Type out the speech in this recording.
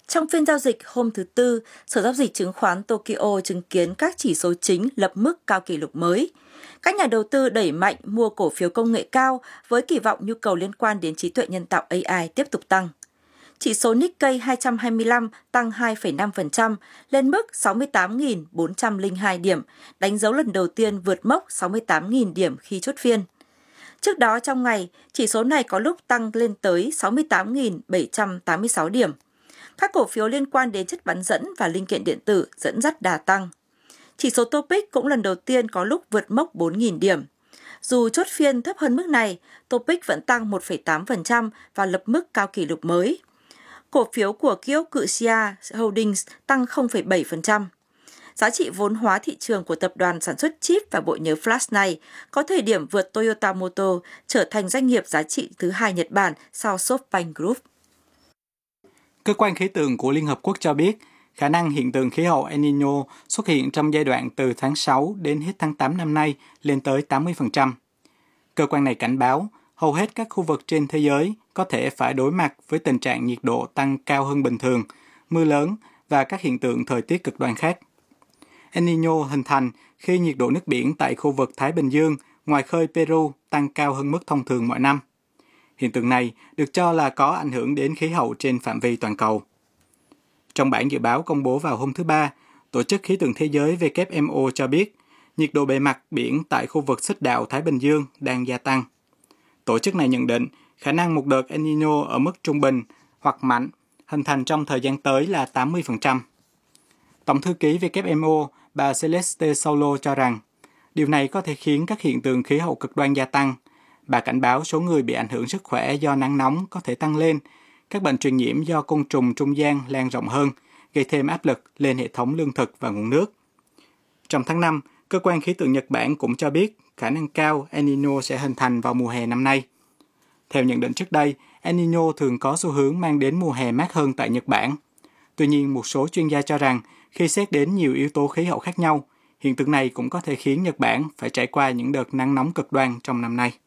Trong phiên giao dịch hôm thứ Tư, Sở Giao dịch Chứng khoán Tokyo chứng kiến các chỉ số chính lập mức cao kỷ lục mới. Các nhà đầu tư đẩy mạnh mua cổ phiếu công nghệ cao với kỳ vọng nhu cầu liên quan đến trí tuệ nhân tạo AI tiếp tục tăng. Chỉ số Nikkei 225 tăng 2,5% lên mức 68.402 điểm, đánh dấu lần đầu tiên vượt mốc 68.000 điểm khi chốt phiên. Trước đó trong ngày, chỉ số này có lúc tăng lên tới 68.786 điểm. Các cổ phiếu liên quan đến chất bán dẫn và linh kiện điện tử dẫn dắt đà tăng. Chỉ số Topic cũng lần đầu tiên có lúc vượt mốc 4.000 điểm. Dù chốt phiên thấp hơn mức này, Topic vẫn tăng 1,8% và lập mức cao kỷ lục mới. Cổ phiếu của Kioxia Holdings tăng 0,7%. Giá trị vốn hóa thị trường của tập đoàn sản xuất chip và bộ nhớ flash này có thời điểm vượt Toyota Motor, trở thành doanh nghiệp giá trị thứ hai Nhật Bản sau SoftBank Group. Cơ quan khí tượng của Liên Hợp Quốc cho biết, khả năng hiện tượng khí hậu El Niño xuất hiện trong giai đoạn từ tháng 6 đến hết tháng 8 năm nay lên tới 80%. Cơ quan này cảnh báo, hầu hết các khu vực trên thế giới có thể phải đối mặt với tình trạng nhiệt độ tăng cao hơn bình thường, mưa lớn và các hiện tượng thời tiết cực đoan khác. El Niño hình thành khi nhiệt độ nước biển tại khu vực Thái Bình Dương ngoài khơi Peru tăng cao hơn mức thông thường mọi năm. Hiện tượng này được cho là có ảnh hưởng đến khí hậu trên phạm vi toàn cầu. Trong bản dự báo công bố vào hôm thứ Ba, Tổ chức Khí tượng Thế giới WMO cho biết nhiệt độ bề mặt biển tại khu vực xích đạo Thái Bình Dương đang gia tăng. Tổ chức này nhận định khả năng một đợt El Niño ở mức trung bình hoặc mạnh hình thành trong thời gian tới là 80%. Tổng thư ký WMO, bà Celeste Saulo cho rằng điều này có thể khiến các hiện tượng khí hậu cực đoan gia tăng. Bà cảnh báo số người bị ảnh hưởng sức khỏe do nắng nóng có thể tăng lên, các bệnh truyền nhiễm do côn trùng trung gian lan rộng hơn, gây thêm áp lực lên hệ thống lương thực và nguồn nước. Trong tháng 5, cơ quan khí tượng Nhật Bản cũng cho biết khả năng cao El Niño sẽ hình thành vào mùa hè năm nay. Theo nhận định trước đây, El Niño thường có xu hướng mang đến mùa hè mát hơn tại Nhật Bản. Tuy nhiên, một số chuyên gia cho rằng khi xét đến nhiều yếu tố khí hậu khác nhau, hiện tượng này cũng có thể khiến Nhật Bản phải trải qua những đợt nắng nóng cực đoan trong năm nay.